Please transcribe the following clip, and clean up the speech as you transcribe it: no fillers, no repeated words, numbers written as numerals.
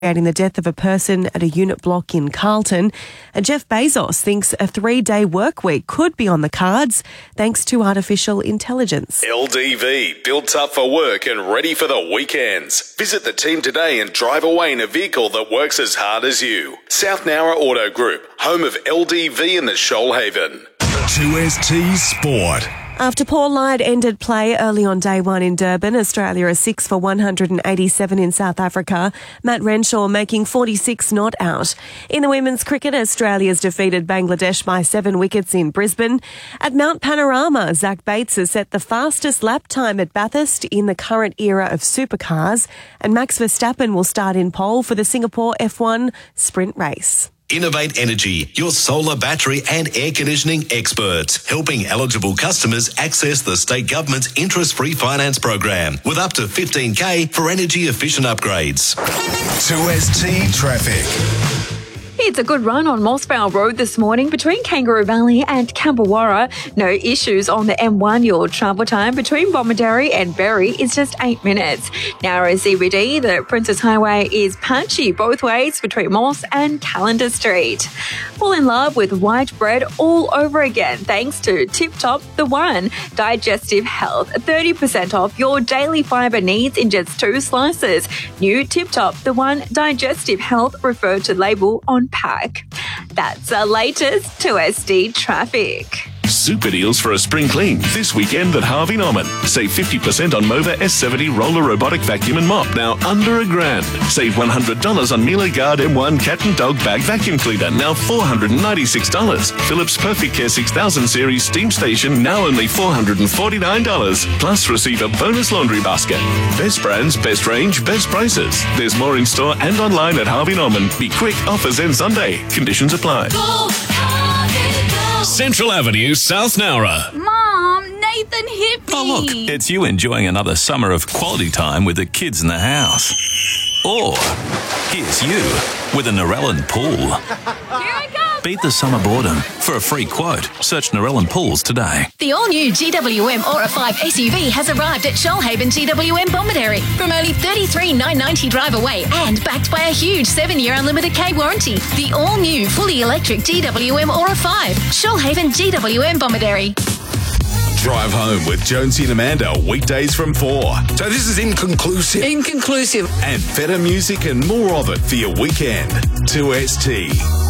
the death of a person at a unit block in Carlton. And Jeff Bezos thinks a 3-day work week could be on the cards thanks to artificial intelligence. LDV, built tough for work and ready for the weekends. Visit the team today and drive away in a vehicle that works as hard as you. South Nowra Auto Group, home of LDV in the Shoalhaven. 2ST Sport. After Paul Lyde ended play early on day one in Durban, Australia are 6 for 187 in South Africa. Matt Renshaw making 46 not out. In the women's cricket, Australia's defeated Bangladesh by 7 wickets in Brisbane. At Mount Panorama, Zach Bates has set the fastest lap time at Bathurst in the current era of supercars. And Max Verstappen will start in pole for the Singapore F1 sprint race. Innovate Energy, your solar battery and air conditioning experts, helping eligible customers access the state government's interest-free finance program with up to $15,000 for energy efficient upgrades. 2ST Traffic. It's a good run on Mossvale Road this morning between Kangaroo Valley and Cambawarra. No issues on the M1. Your travel time between Bomaderry and Berry is just 8 minutes. Narrow CBD, the Princess Highway is patchy both ways between Moss and Calendar Street. Fall in love with white bread all over again thanks to Tip Top The One Digestive Health. 30% off your daily fibre needs in just 2 slices. New Tip Top The One Digestive Health, refer to label on pack. That's the latest 2SD traffic. Super deals for a spring clean this weekend at Harvey Norman. Save 50% on Mova S70 roller robotic vacuum and mop, now under $1,000. Save $100 on Miele Guard M1 cat and dog bag vacuum cleaner, now $496. Philips Perfect Care 6000 series steam station, now only $449. Plus receive a bonus laundry basket. Best brands, best range, best prices. There's more in store and online at Harvey Norman. Be quick, offers end Sunday. Conditions apply. Central Avenue, South Nowra. Mom, Nathan hit me. Oh, look, it's you enjoying another summer of quality time with the kids in the house. Or here's you with a Narellan pool. Here I come. Beat the summer boredom. For a free quote, search Narellan Pools today. The all-new GWM Aura 5 SUV has arrived at Shoalhaven GWM Bomaderry from only $33,990 drive away and backed by a huge 7-year unlimited K warranty. The all-new fully electric GWM Aura 5, Shoalhaven GWM Bomaderry. Drive home with Jonesy and Amanda weekdays from 4. So this is inconclusive. Inconclusive. And better music and more of it for your weekend. 2ST.